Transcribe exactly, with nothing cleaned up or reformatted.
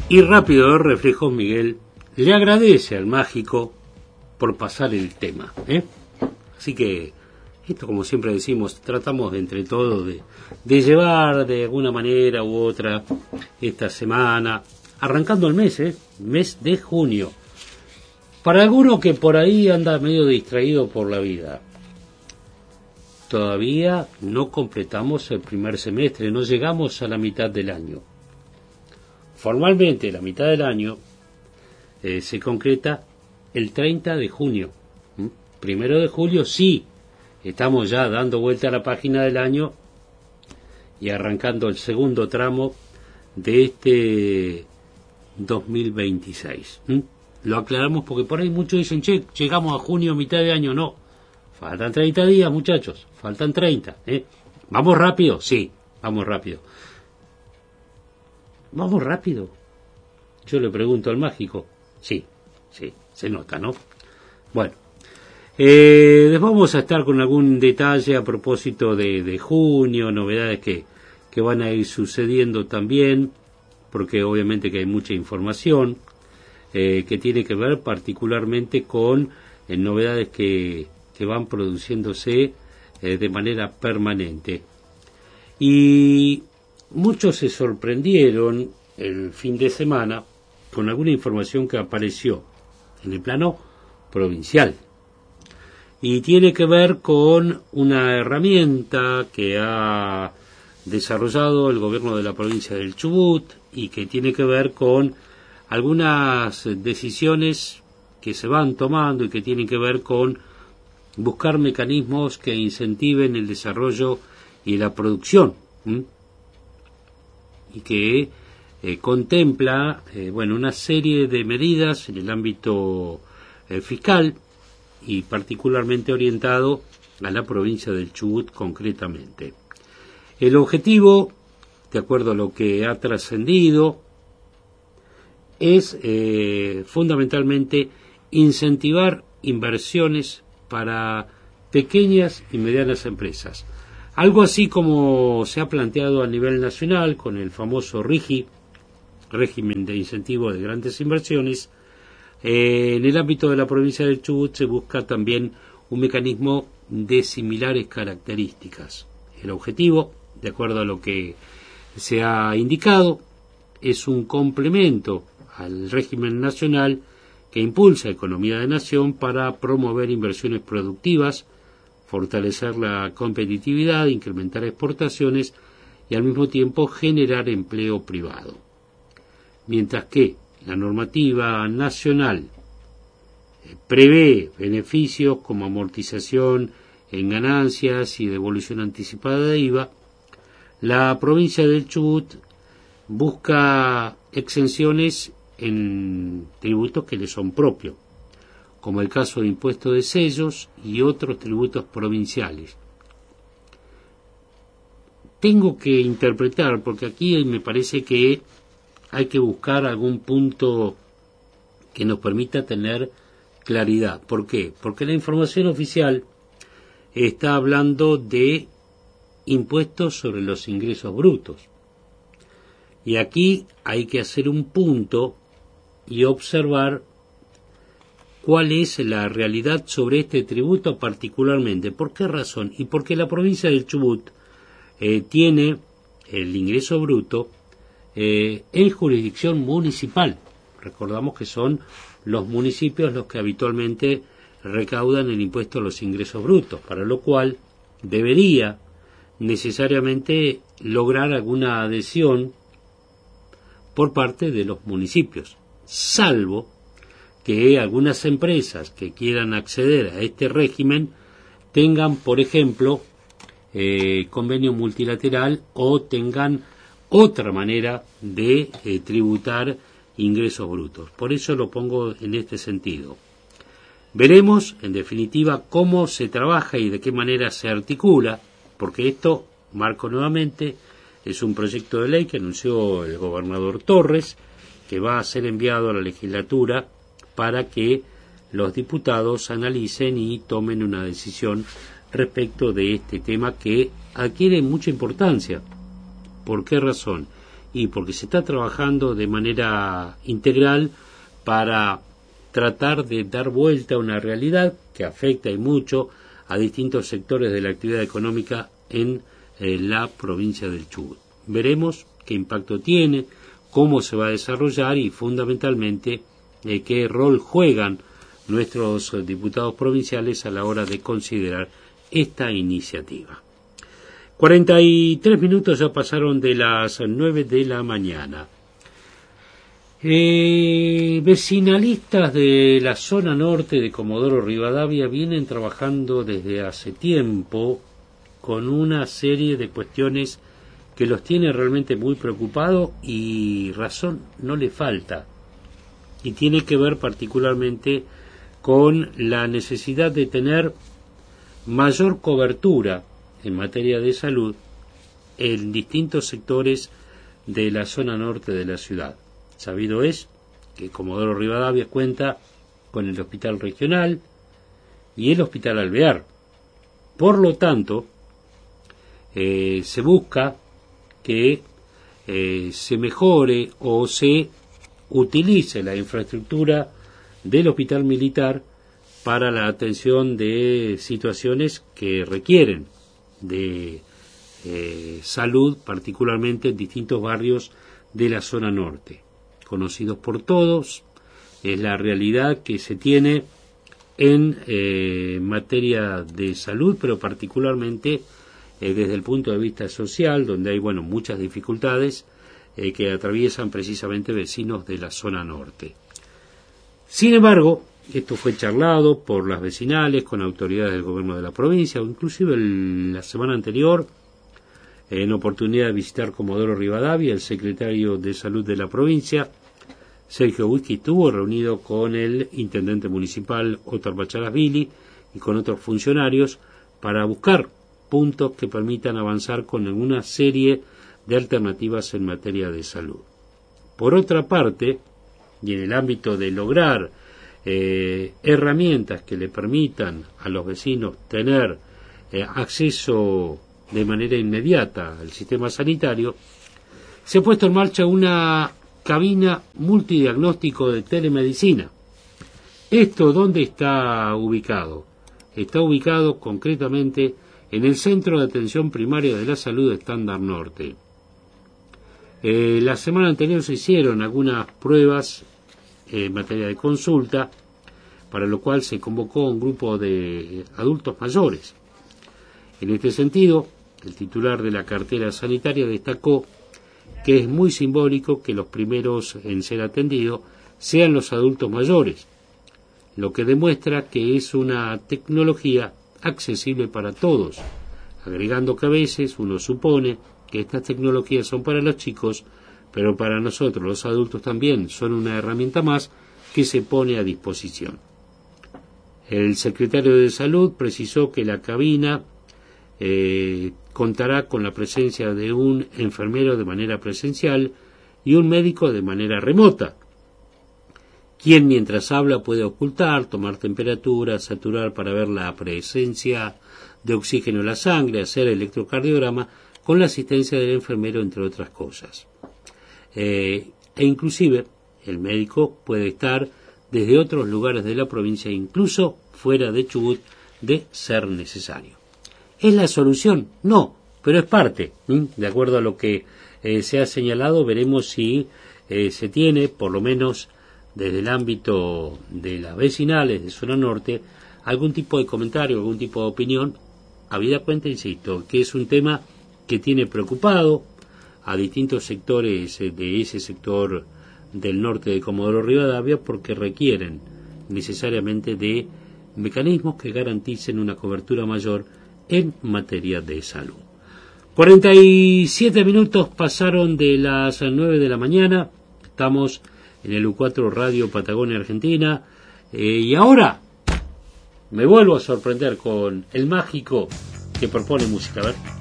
Y rápido de reflejos, Miguel le agradece al mágico por pasar el tema, ¿eh? Así que esto, como siempre decimos, tratamos de entre todos de, de llevar de alguna manera u otra esta semana, arrancando el mes, ¿eh? Mes de junio. Para alguno que por ahí anda medio distraído por la vida, todavía no completamos el primer semestre, no llegamos a la mitad del año. Formalmente la mitad del año eh, se concreta el treinta de junio. ¿Mm? Primero de julio sí, estamos ya dando vuelta a la página del año y arrancando el segundo tramo de este dos mil veintiséis. ¿Mm? Lo aclaramos porque por ahí muchos dicen, che, llegamos a junio, mitad de año. No, faltan treinta días, muchachos, faltan treinta. ¿eh? ¿Vamos rápido? Sí, vamos rápido. ¿Vamos rápido? Yo le pregunto al mágico. Sí, sí, se nota, ¿no? Bueno, eh, les vamos a estar con algún detalle a propósito de, de junio, novedades que, que van a ir sucediendo también, porque obviamente que hay mucha información eh, que tiene que ver particularmente con eh, novedades que, que van produciéndose eh, de manera permanente. Y muchos se sorprendieron el fin de semana con alguna información que apareció en el plano provincial y tiene que ver con una herramienta que ha desarrollado el gobierno de la provincia del Chubut y que tiene que ver con algunas decisiones que se van tomando y que tienen que ver con buscar mecanismos que incentiven el desarrollo y la producción. ¿Mm? y que eh, contempla eh, bueno, una serie de medidas en el ámbito eh, fiscal y particularmente orientado a la provincia del Chubut concretamente. El objetivo, de acuerdo a lo que ha trascendido, es eh, fundamentalmente incentivar inversiones para pequeñas y medianas empresas. Algo así como se ha planteado a nivel nacional con el famoso RIGI, régimen de incentivo de grandes inversiones. Eh, en el ámbito de la provincia del Chubut se busca también un mecanismo de similares características. El objetivo, de acuerdo a lo que se ha indicado, es un complemento al régimen nacional que impulsa la economía de nación para promover inversiones productivas, fortalecer la competitividad, incrementar exportaciones y al mismo tiempo generar empleo privado. Mientras que la normativa nacional eh, prevé beneficios como amortización en ganancias y devolución anticipada de I V A, la provincia del Chubut busca exenciones en tributos que le son propios, como el caso de impuestos de sellos y otros tributos provinciales. Tengo que interpretar, porque aquí me parece que hay que buscar algún punto que nos permita tener claridad. ¿Por qué? Porque la información oficial está hablando de impuestos sobre los ingresos brutos. Y aquí hay que hacer un punto y observar cuál es la realidad sobre este tributo particularmente. ¿Por qué razón? Y porque la provincia del Chubut eh, tiene el ingreso bruto eh, en jurisdicción municipal. Recordamos que son los municipios los que habitualmente recaudan el impuesto a los ingresos brutos, para lo cual debería necesariamente lograr alguna adhesión por parte de los municipios, salvo que algunas empresas que quieran acceder a este régimen tengan, por ejemplo, eh, convenio multilateral o tengan otra manera de eh, tributar ingresos brutos. Por eso lo pongo en este sentido. Veremos, en definitiva, cómo se trabaja y de qué manera se articula, porque esto, marco nuevamente, es un proyecto de ley que anunció el gobernador Torres, que va a ser enviado a la legislatura para que los diputados analicen y tomen una decisión respecto de este tema que adquiere mucha importancia. ¿Por qué razón? Y porque se está trabajando de manera integral para tratar de dar vuelta a una realidad que afecta y mucho a distintos sectores de la actividad económica en eh, la provincia del Chubut. Veremos qué impacto tiene, cómo se va a desarrollar y fundamentalmente eh, qué rol juegan nuestros diputados provinciales a la hora de considerar esta iniciativa. cuarenta y tres minutos ya pasaron de las nueve de la mañana. Eh, vecinalistas de la zona norte de Comodoro Rivadavia vienen trabajando desde hace tiempo con una serie de cuestiones que los tiene realmente muy preocupados y razón no le falta. Y tiene que ver particularmente con la necesidad de tener mayor cobertura en materia de salud en distintos sectores de la zona norte de la ciudad. Sabido es que Comodoro Rivadavia cuenta con el Hospital Regional y el Hospital Alvear. Por lo tanto, eh, se busca que eh, se mejore o se utilice la infraestructura del Hospital Militar para la atención de situaciones que requieren de eh, salud, particularmente en distintos barrios de la zona norte. Conocidos por todos, es la realidad que se tiene en eh, materia de salud, pero particularmente eh, desde el punto de vista social, donde hay bueno muchas dificultades eh, que atraviesan precisamente vecinos de la zona norte. Sin embargo, esto fue charlado por las vecinales con autoridades del gobierno de la provincia, o inclusive el, la semana anterior, en oportunidad de visitar Comodoro Rivadavia, el secretario de Salud de la provincia, Sergio Whisky, estuvo reunido con el intendente municipal Óscar Bacharas-Vili y con otros funcionarios para buscar puntos que permitan avanzar con una serie de alternativas en materia de salud. Por otra parte, y en el ámbito de lograr eh, herramientas que le permitan a los vecinos tener eh, acceso de manera inmediata al sistema sanitario, se ha puesto en marcha una cabina multidiagnóstico de telemedicina. ¿Esto dónde está ubicado? Está ubicado concretamente en el Centro de Atención Primaria de la Salud Estándar Norte. Eh, la semana anterior se hicieron algunas pruebas en materia de consulta, para lo cual se convocó a un grupo de adultos mayores. En este sentido, el titular de la cartera sanitaria destacó que es muy simbólico que los primeros en ser atendidos sean los adultos mayores, lo que demuestra que es una tecnología accesible para todos, agregando que a veces uno supone que estas tecnologías son para los chicos, pero para nosotros los adultos también son una herramienta más que se pone a disposición. El secretario de Salud precisó que la cabina eh, contará con la presencia de un enfermero de manera presencial y un médico de manera remota, quien mientras habla puede ocultar, tomar temperatura, saturar para ver la presencia de oxígeno en la sangre, hacer electrocardiograma con la asistencia del enfermero, entre otras cosas. Eh, e inclusive el médico puede estar desde otros lugares de la provincia, incluso fuera de Chubut, de ser necesario. ¿Es la solución? No, pero es parte. ¿Mm? De acuerdo a lo que eh, se ha señalado, veremos si eh, se tiene, por lo menos desde el ámbito de las vecinales de zona norte, algún tipo de comentario, algún tipo de opinión, habida cuenta, insisto, que es un tema que tiene preocupado a distintos sectores de ese sector del norte de Comodoro Rivadavia, porque requieren necesariamente de mecanismos que garanticen una cobertura mayor en materia de salud. cuarenta y siete minutos pasaron de las nueve de la mañana, estamos en el U cuatro Radio Patagonia Argentina, eh, y ahora me vuelvo a sorprender con el mágico que propone música. A ver.